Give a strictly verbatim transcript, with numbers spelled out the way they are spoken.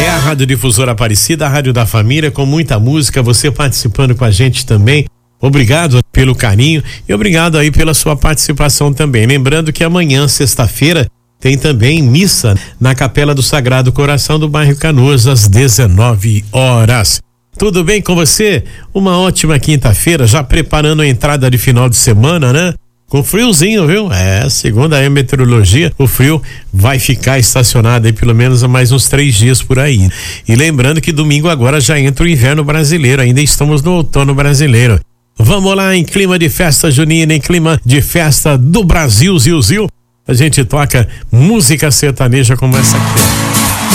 É a Rádio Difusora Aparecida, a Rádio da Família, com muita música, você participando com a gente também. Obrigado pelo carinho e obrigado aí pela sua participação também. Lembrando que amanhã, sexta-feira, tem também missa na Capela do Sagrado Coração do bairro Canoas, às dezenove horas. Tudo bem com você? Uma ótima quinta-feira, já preparando a entrada de final de semana, né? Com friozinho, viu? É, segundo a meteorologia, o frio vai ficar estacionado aí pelo menos há mais uns três dias por aí. E lembrando que domingo agora já entra o inverno brasileiro, ainda estamos no outono brasileiro. Vamos lá, em clima de festa junina, em clima de festa do Brasil, Zil, Zil. A gente toca música sertaneja como essa aqui.